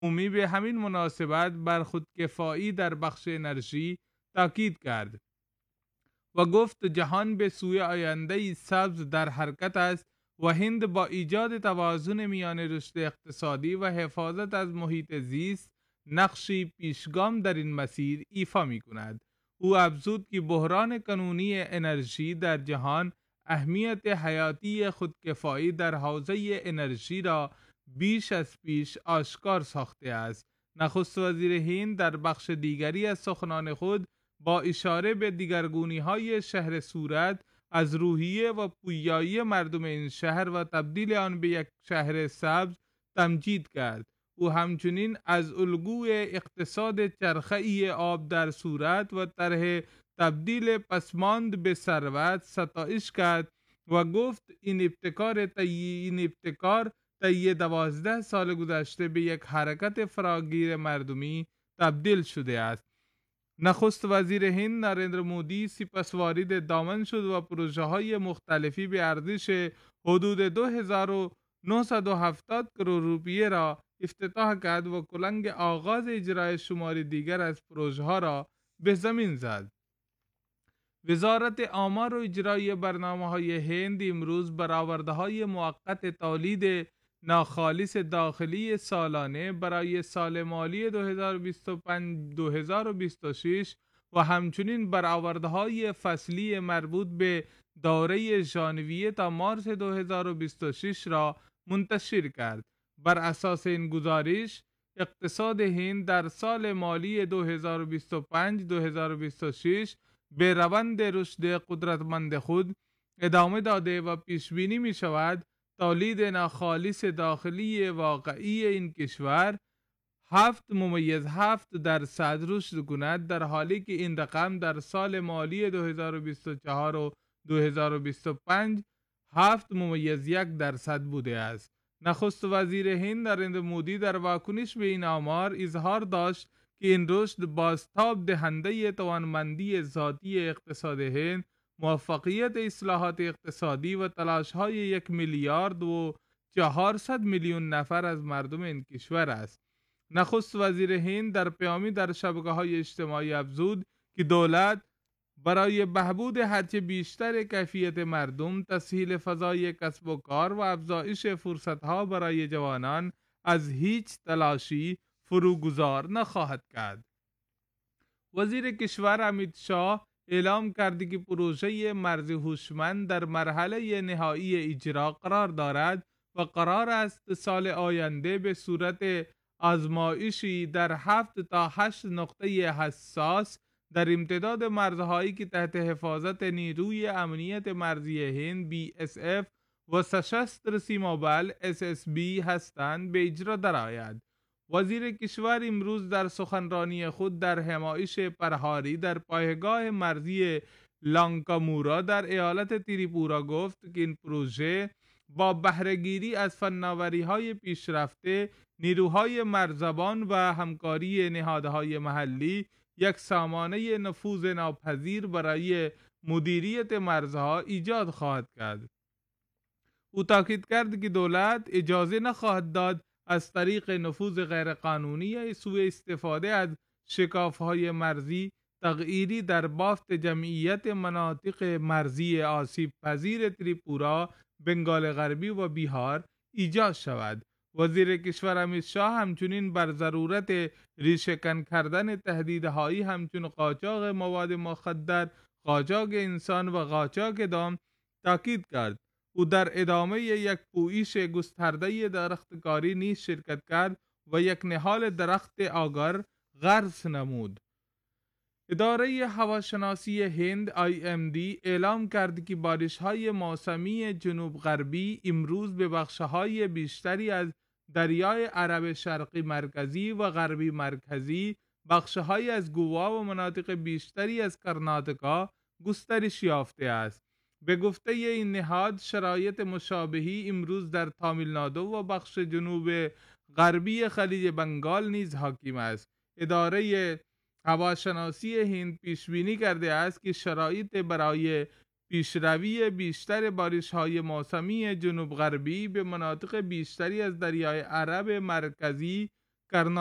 عمومی به همین مناسبت بر خودکفایی در بخش انرژی تاکید کرد و گفت جهان به سوی آینده‌ای سبز در حرکت است و هند با ایجاد توازن میان رشد اقتصادی و حفاظت از محیط زیست نقشی پیشگام در این مسیر ایفا می کند. او افزود که بحران قانونی انرژی در جهان اهمیت حیاتی خودکفایی در حوزه انرژی را بیش از پیش آشکار ساخته است. نخست وزیر هند در بخش دیگری از سخنان خود با اشاره به دیگرگونی‌های شهر سورت از روحیه و پویایی مردم این شهر و تبدیل آن به یک شهر سبز تمجید کرد. او همچنین از الگوی اقتصاد چرخه‌ای آب در سورت و طرح تبدیل پسماند به ثروت ستایش کرد و گفت این ابتکار طی 12 سال گذشته به یک حرکت فراگیر مردمی تبدیل شده است. نخست وزیر هند نریندر مودی سپسوارید دامن شد و پروژه های مختلفی به ارزش حدود 2970 کرور روپیه را افتتاح کرد و کلنگ آغاز اجرای شماری دیگر از پروژه ها را به زمین زد. وزارت آمار و اجرای برنامه‌های هند امروز برآورده‌های موقت تولید ناخالص داخلی سالانه برای سال مالی 2025-2026 و همچنین برآورده‌های فصلی مربوط به دوره ژانویه تا مارس 2026 را منتشر کرد. بر اساس این گزارش، اقتصاد هند در سال مالی 2025-2026 به روند رشد قدرتمند خود ادامه داده و پیش بینی می شود تولید ناخالص داخلی واقعی این کشور 7.7% رشد کند، در حالی که این رقم در سال مالی 2024 و 2025 7.1% بوده است. نخست وزیر هند نریندر مودی در واکنش به این آمار اظهار داشت که این رشد بازتاب دهنده توانمندی ذاتی اقتصاد هند، موفقیت اصلاحات اقتصادی و تلاش‌های 1,400,000,000 نفر از مردم این کشور است. نخست وزیر هند در پیامی در شبکه‌های اجتماعی افزود که دولت برای بهبود هرچه بیشتر کیفیت مردم، تسهیل فضای کسب و کار و افزایش فرصت‌ها برای جوانان از هیچ تلاشی فروگذار نخواهد کرد. وزیر کشور امیت شاه اعلام کرد که پروژه مرز هوشمند در مرحله نهایی اجرا قرار دارد و قرار است سال آینده به صورت آزمایشی در 7 تا 8 نقطه حساس در امتداد مرزهایی که تحت حفاظت نیروی امنیت مرزی هند BSF و سشستر سیما بل SSB هستند به اجرا درآید. وزیر کشور امروز در سخنرانی خود در همایش پرهاری در پایگاه مرزی لانکامورا در ایالت تریپورا گفت که این پروژه با بهره‌گیری از فناوری‌های پیشرفته، نیروهای مرزبان و همکاری نهادهای محلی یک سامانه نفوذ ناپذیر برای مدیریت مرزها ایجاد خواهد کرد. او تاکید کرد که دولت اجازه نخواهد داد از طریق نفوذ غیرقانونی سوء استفاده از شکاف‌های مرزی تغییری در بافت جمعیت مناطق مرزی آسیب پذیر تریپورا، بنگال غربی و بیهار ایجاد شود. وزیر کشور امیت شاه همچنین بر ضرورت ریشه‌کن کردن تهدیدهایی همچون قاچاق مواد مخدر، قاچاق انسان و قاچاق دام تاکید کرد. او در ادامه یک پویش گسترده درختکاری نیز شرکت کرد و یک نهال درخت آگر غرس نمود. اداره هواشناسی هند IMD اعلام کرد که بارش‌های موسمی جنوب غربی امروز به بخش‌های بیشتری از دریای عرب شرقی مرکزی و غربی مرکزی، بخش‌هایی از گوا و مناطق بیشتری از کرناتکا گسترش یافته است. به گفته این نهاد، شرایط مشابهی امروز در تامیلنادو و بخش جنوب غربی خلیج بنگال نیز حاکم است. اداره هواشناسی هند پیش بینی کرده است که شرایط برای پیشروی بیشتر بارش‌های موسمی جنوب غربی به مناطق بیشتری از دریای عرب مرکزی، करना